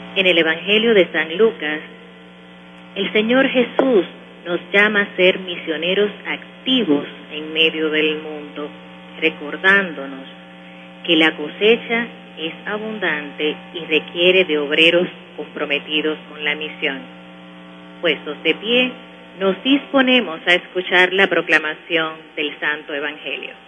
En el Evangelio de San Lucas, el Señor Jesús nos llama a ser misioneros activos en medio del mundo, recordándonos que la cosecha es abundante y requiere de obreros comprometidos con la misión. Puestos de pie, nos disponemos a escuchar la proclamación del Santo Evangelio.